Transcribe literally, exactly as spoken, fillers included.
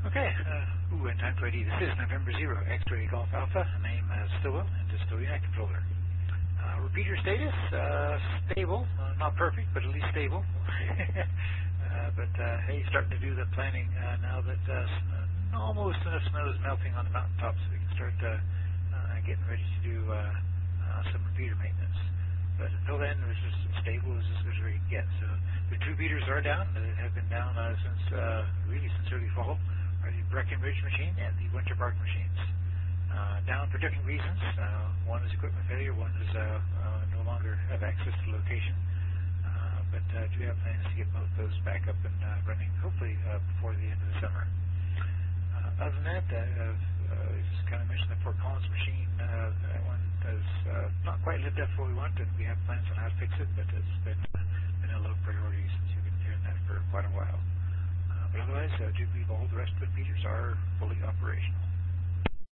Okay, uh, ooh, and time for I D. This is November zero, X-Ray Golf Alpha. Name is Stillwell, and this is still Unit Controller. Uh, repeater status, uh, stable. Uh, not perfect, but at least stable. uh, but, uh, hey, starting to do the planning uh, now that uh, sn- almost enough snow is melting on the mountaintops, so we can start uh, uh, getting ready to do uh, uh, some repeater maintenance. But until then, it was just stable as as good as we could get. So the two beaters are down. They have been down uh, since, uh, really since early fall. Are the Breckenridge machine and the Winter Bark machines. Uh, down for different reasons. Uh, one is equipment failure, one is uh, uh, no longer have access to location. Uh, but uh, do have plans to get both those back up and uh, running, hopefully uh, before the end of the summer. Uh, other than that, uh, uh, just kind of mentioned the Fort Collins machine. Uh, that one has uh, not quite lived up to what we want, and we have plans on how to fix it, but it's been, uh, been a low priority since you've been hearing that for quite a while. Uh, but otherwise, I uh, do believe all the rest of the meters are fully operational.